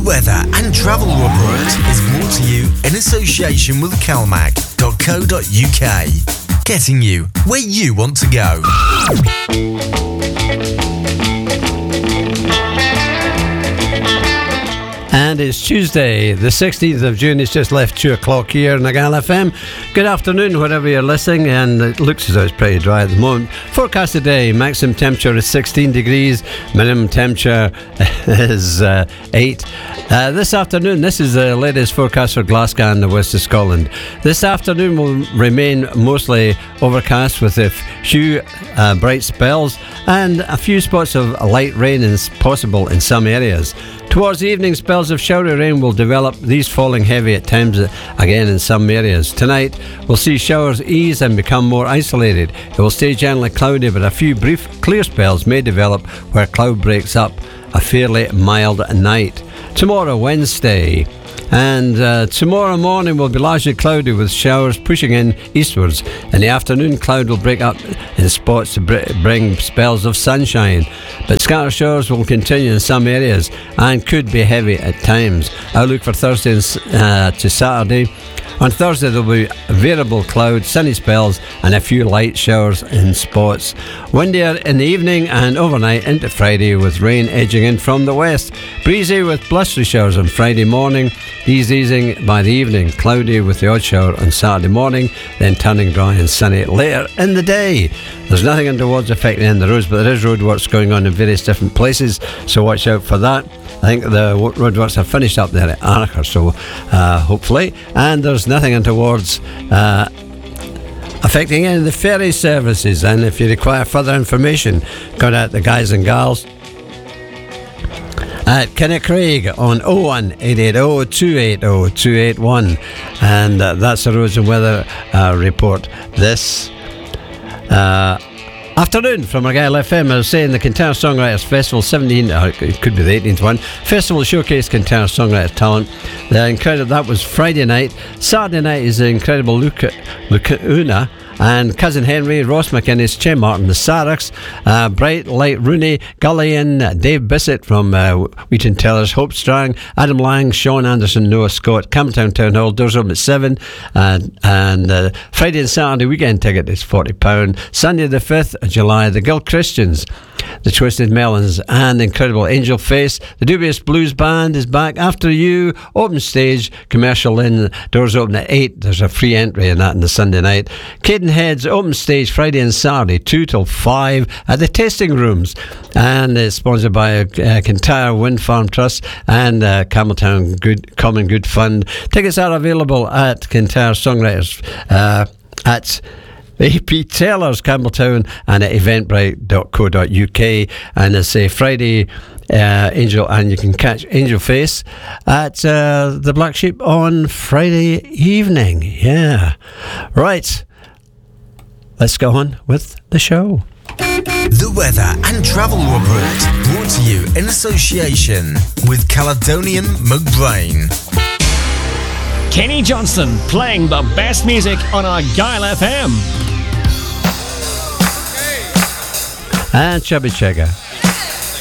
weather and travel report is brought to you in association with calmac.co.uk. Getting you where you want to go. And it's Tuesday, the 16th of June. It's just left 2 o'clock here in Nagal FM. Good afternoon, wherever you're listening, and it looks as though it's pretty dry at the moment. Forecast today, maximum temperature is 16 degrees, minimum temperature is 8. This afternoon, this is the latest forecast for Glasgow and the west of Scotland. This afternoon will remain mostly overcast with a few bright spells and a few spots of light rain is possible in some areas. Towards the evening, spells of showery rain will develop, these falling heavy at times again in some areas. Tonight, we'll see showers ease and become more isolated. It will stay generally cloudy, but a few brief clear spells may develop where cloud breaks up. A fairly mild night. Tomorrow, Wednesday. And tomorrow morning will be largely cloudy with showers pushing in eastwards. In the afternoon, cloud will break up in spots to bring spells of sunshine. But scattered showers will continue in some areas and could be heavy at times. Outlook for Thursday to Saturday. On Thursday there will be variable cloud, sunny spells and a few light showers in spots. Windier in the evening and overnight into Friday with rain edging in from the west. Breezy with blustery showers on Friday morning. These easing by the evening. Cloudy with the odd shower on Saturday morning, then turning dry and sunny later in the day. There's nothing untoward affecting the roads, but there is roadworks going on in various different places, so watch out for that. I think the roadworks are finished up there at Archer, so hopefully. And there's nothing untowards affecting any of the ferry services. And if you require further information, contact the guys and gals at Kinnacraig on 01880 280 281. And that's the roads and weather report this afternoon from Argyll FM. I was saying the Kintyre Songwriters Festival 17, it could be the 18th one. Festival showcase Kintyre Songwriter talent. That was Friday night. Saturday night is the incredible Luca Una and Cousin Henry, Ross McInnes, Che Martin, the Saraks, Bright Light Rooney, Gullian, Dave Bissett from Wheaton Tellers, Hope Strang, Adam Lang, Sean Anderson, Noah Scott, Campbelltown Town Hall, doors open at 7, and Friday and Saturday weekend ticket is £40. Sunday the 5th of July, the Guild Christians, the Twisted Melons, and the incredible Angel Face. The Dubious Blues Band is back. After You, open stage, Commercial Inn, doors open at 8. There's a free entry in that on the Sunday night. Caden Heads, open stage Friday and Saturday, 2 till 5 at the Tasting Rooms. And it's sponsored by Kintyre Wind Farm Trust and Campbelltown Common Good Fund. Tickets are available at Kintyre Songwriters at AP Tellers, Campbelltown, and at eventbrite.co.uk. And it's a Friday Angel, and you can catch Angel Face at the Black Sheep on Friday evening. Yeah. Right. Let's go on with the show. The weather and travel report brought to you in association with Caledonian McBrain. Kenny Johnston playing the best music on Argyll FM. And Chubby Checker.